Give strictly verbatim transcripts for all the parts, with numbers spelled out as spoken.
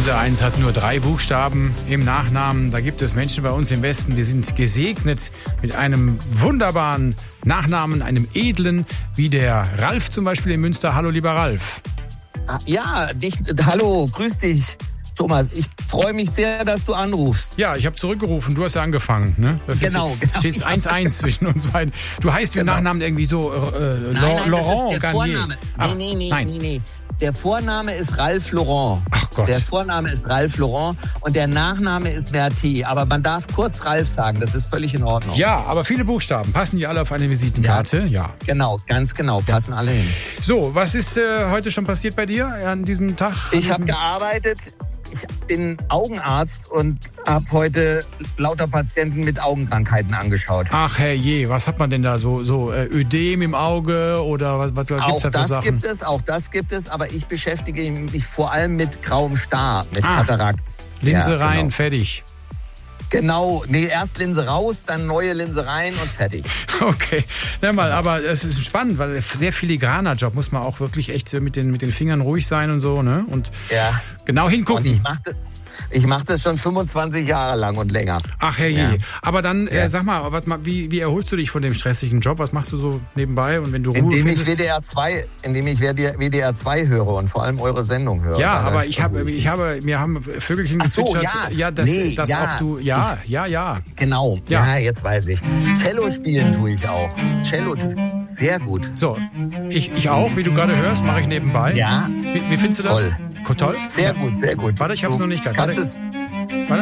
Unser Eins hat nur drei Buchstaben im Nachnamen. Da gibt es Menschen bei uns im Westen, die sind gesegnet mit einem wunderbaren Nachnamen, einem edlen, wie der Ralf zum Beispiel in Münster. Hallo, lieber Ralf. Ja, dich, hallo, grüß dich, Thomas. Ich freue mich sehr, dass du anrufst. Ja, ich habe zurückgerufen, du hast ja angefangen. Ne? Das genau. Ist, genau. steht eins eins zwischen uns beiden. Du heißt wie genau. Nachnamen irgendwie so äh, nein, nein, Laurent das ist der Garnier. Vorname. Ach, nee, nee, nee, nein. nee, nee. Der Vorname ist Ralf Laurent. Ach Gott. Der Vorname ist Ralf Laurent und der Nachname ist Verti. Aber man darf kurz Ralf sagen, das ist völlig in Ordnung. Ja, aber viele Buchstaben. Passen die alle auf eine Visitenkarte? Ja. ja. Genau, ganz genau, passen alle hin. So, was ist äh, heute schon passiert bei dir an diesem Tag? Ich habe gearbeitet. Ich bin Augenarzt und habe heute lauter Patienten mit Augenkrankheiten angeschaut. Ach herrje, was hat man denn da so? So äh, Ödem im Auge oder was, was gibt's auch da für das Sachen? gibt es, auch das gibt es, aber ich beschäftige mich vor allem mit grauem Star, mit ah, Katarakt. Linse ja, rein, genau. fertig. Genau, nee, erst Linse raus, dann neue Linse rein und fertig. Okay, na mal, aber es ist spannend, weil sehr filigraner Job, muss man auch wirklich echt mit den, mit den Fingern ruhig sein und so, ne? Und ja. genau hingucken. Und ich mache ich mach das schon fünfundzwanzig Jahre lang und länger. Ach herrje. Ja. Aber dann, ja. äh, sag mal, was, wie, wie erholst du dich von dem stressigen Job? Was machst du so nebenbei? Und wenn du Ruhe indem findest? ich W D R zwei, indem ich W D R zwei höre und vor allem eure Sendung höre. Ja, aber ich habe, ich habe, mir haben Vögelchen Ach so, gezwitschert, ja, ja, dass, nee, dass ja. auch du, ja, ich, ja, ja. Genau, ja. ja, jetzt weiß ich. Cello spielen tue ich auch. Cello, sehr gut. So, ich, ich auch, wie du gerade hörst, mache ich nebenbei. Ja. Wie, wie findest du das? Toll. Toll? Sehr ja. gut, sehr gut. Warte, ich hab's du noch nicht gehabt. Kannst Warte. es Warte.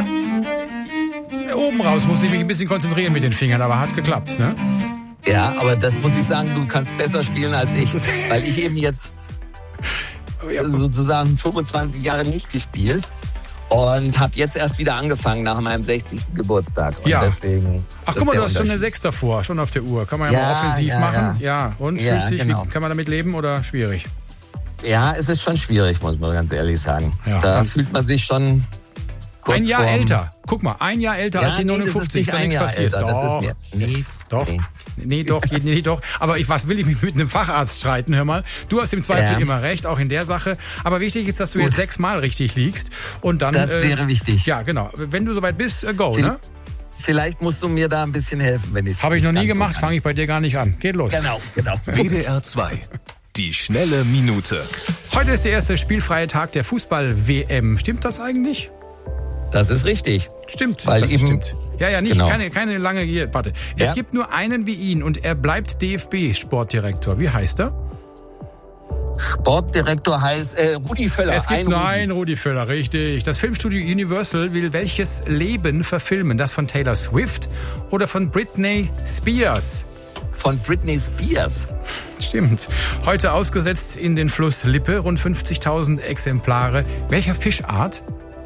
Oben raus muss ich mich ein bisschen konzentrieren mit den Fingern, aber hat geklappt, ne? Ja, aber das muss ich sagen, du kannst besser spielen als ich, weil ich eben jetzt sozusagen fünfundzwanzig Jahre nicht gespielt und habe jetzt erst wieder angefangen nach meinem sechzigsten Geburtstag. Und ja. deswegen. Ach, guck mal, du hast schon eine sechs davor, schon auf der Uhr. Kann man ja, ja mal offensiv ja, machen. Ja, ja. und ja, fühlt sich, genau. wie, kann man damit leben oder schwierig? Ja, es ist schon schwierig, muss man ganz ehrlich sagen. Ja, da fühlt man sich schon ein Jahr vorm... älter. Guck mal, ein Jahr älter ja, als die nee, neunundfünfzig. Das ist nicht nicht da nichts passiert. Älter, Doch. Das ist mir, nee, doch. Nee. Nee, doch, nee, doch. Aber ich, was will ich mich mit einem Facharzt streiten? Hör mal. Du hast im Zweifel ja. immer recht, auch in der Sache. Aber wichtig ist, dass du Gut. jetzt sechsmal richtig liegst. Und dann, das wäre äh, wichtig. Ja, genau. Wenn du soweit bist, äh, go, Viel, ne? Vielleicht musst du mir da ein bisschen helfen, wenn ich es Habe ich noch nie gemacht, so fange ich bei dir gar nicht an. Geht los. Genau, genau. W D R zwei. Die schnelle Minute. Heute ist der erste spielfreie Tag der Fußball-W M. Stimmt das eigentlich? Das ist richtig. Stimmt, Weil das eben, stimmt. Ja, ja, nicht, genau. keine, keine lange, hier, warte. Es ja. gibt nur einen wie ihn und er bleibt D F B-Sportdirektor. Wie heißt er? Sportdirektor heißt äh, Rudi Völler. Es gibt ein nur Rudi. einen Rudi Völler, richtig. Das Filmstudio Universal will welches Leben verfilmen? Das von Taylor Swift oder von Britney Spears? Von Britney Spears. Stimmt. Heute ausgesetzt in den Fluss Lippe, rund fünfzigtausend Exemplare. Welcher Fischart?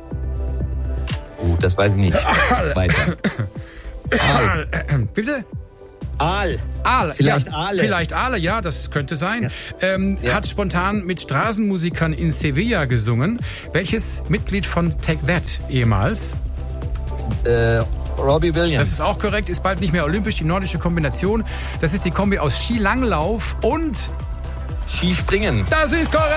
Oh, das weiß ich nicht. Weiter. Aal. Bitte? Aal. Aal. Vielleicht ja, Aale. Vielleicht Aale, ja, das könnte sein. Ja. Ähm, Ja. Hat spontan mit Straßenmusikern in Sevilla gesungen. Welches Mitglied von Take That ehemals? Äh, Robbie Williams. Das ist auch korrekt, ist bald nicht mehr olympisch, die nordische Kombination. Das ist die Kombi aus Skilanglauf und... Skispringen. Das ist korrekt!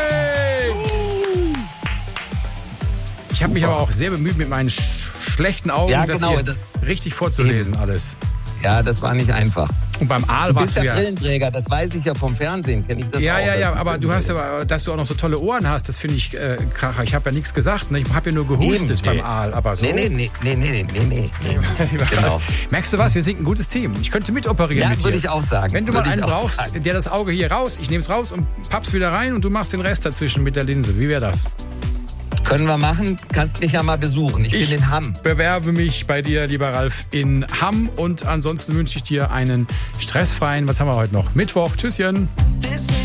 Ich habe mich aber auch sehr bemüht, mit meinen sch schlechten Augen Ja, das genau, hier das- richtig vorzulesen Eben. alles. Ja, das war nicht einfach. Und beim Aal Du warst bist du der ja... Brillenträger, das weiß ich ja vom Fernsehen, kenne ich das Ja, auch. ja, ja, dass aber du hast aber, dass du auch noch so tolle Ohren hast, das finde ich äh, kracher. Ich habe ja nichts gesagt, ne? Ich habe ja nur gehustet Eben, beim nee. Aal, aber so... Nee, nee, nee, nee, nee, nee, nee, nee. Genau. Merkst du was? Wir sind ein gutes Team. Ich könnte mitoperieren Ja, mit dir. würde ich auch sagen. Wenn du mal Würde einen ich auch brauchst, sagen. der das Auge hier raus, ich nehme es raus und papp's wieder rein und du machst den Rest dazwischen mit der Linse. Wie wäre das? Können wir machen, kannst mich ja mal besuchen. Ich, Ich bin in Hamm. bewerbe mich bei dir, lieber Ralf, in Hamm. Und ansonsten wünsche ich dir einen stressfreien, was haben wir heute noch? Mittwoch. Tschüsschen.